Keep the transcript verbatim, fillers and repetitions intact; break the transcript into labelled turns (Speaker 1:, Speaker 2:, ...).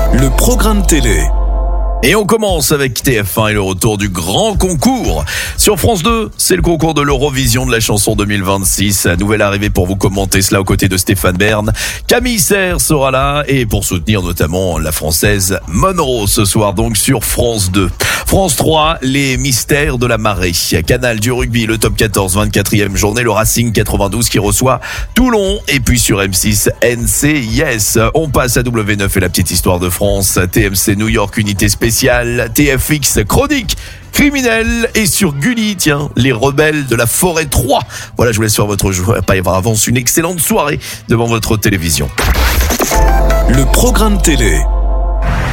Speaker 1: Le programme télé.
Speaker 2: Et on commence avec T F un et le retour du grand concours. Sur France deux, c'est le concours de l'Eurovision de la chanson deux mille vingt-six. Nouvelle arrivée pour vous commenter cela aux côtés de Stéphane Bern. Camille Serre sera là et pour soutenir notamment la française Monroe ce soir donc sur France deux. France trois, les mystères de la marée. Canal du rugby, le top quatorze, vingt-quatrième journée, le Racing quatre-vingt-douze qui reçoit Toulon. Et puis sur M six, N C I S. On passe à W neuf et la petite histoire de France. T M C New York, unité spéciale. T F X, chronique criminelle. Et sur Gulli, tiens, les rebelles de la forêt trois. Voilà, je vous laisse faire votre joie. Pas y avoir avance une excellente soirée devant votre télévision.
Speaker 1: Le programme télé.